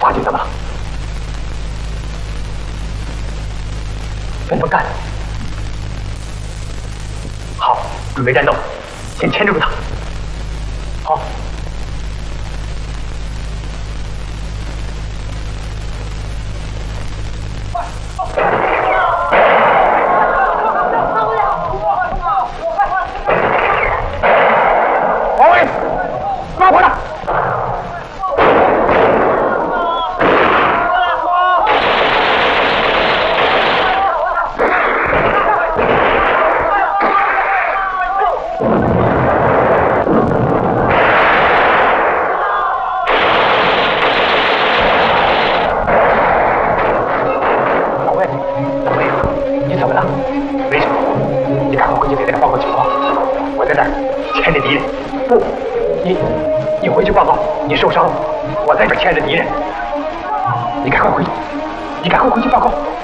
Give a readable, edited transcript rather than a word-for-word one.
法军怎么了？跟他们干！好，准备战斗，先牵制住他。好。 王伟，抓回来！王伟，你怎么了？没什么，你赶快回去给大家报告情况。我在这儿牵着敌人。 不，你回去报告，你受伤了。我在这牵着敌人，你赶快回去，你赶快回去报告。